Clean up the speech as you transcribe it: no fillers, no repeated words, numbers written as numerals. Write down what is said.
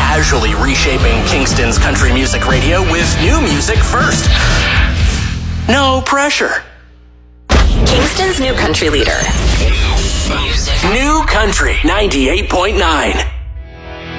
casually reshaping Kingston's country music radio with new music first. No pressure. Kingston's new country leader. New Country 98.9.